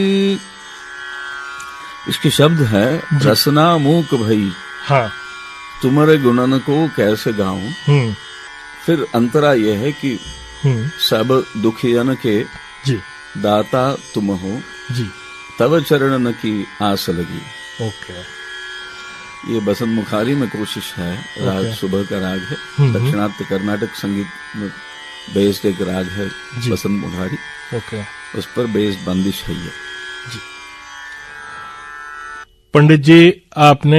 इसके शब्द है रसना मूक भई, हाँ, तुम्हारे गुणन को कैसे गाऊं। फिर अंतरा यह है कि सब दुखियन के जी दाता तुम हो जी, तब चरणन की आस लगी। ओके, ये बसंत मुखारी में कोशिश है। राग सुबह का राग है, दक्षिणात्य कर्नाटक संगीत में बेस्ड एक राग है बसंत मुखारी। ओके, उस पर बेस्ड बंदिश है ये। पंडित जी, आपने